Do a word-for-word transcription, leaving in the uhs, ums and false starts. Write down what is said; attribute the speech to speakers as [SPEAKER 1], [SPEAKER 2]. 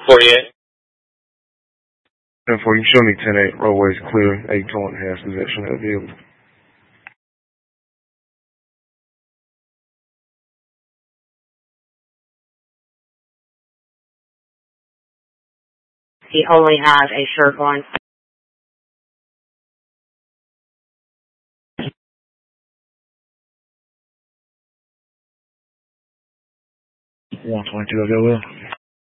[SPEAKER 1] forty-eight.
[SPEAKER 2] ten four, you show me ten eight, roadway's clear, eight Taunton has possession of the vehicle.
[SPEAKER 3] He only has a shirt on.
[SPEAKER 2] one twenty-two, I'll go with.